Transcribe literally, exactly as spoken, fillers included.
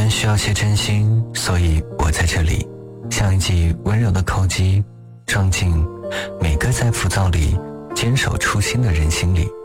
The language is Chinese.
人需要些真心，所以我在这里，像一记温柔的扣击，撞进每个在浮躁里坚守初心的人心里。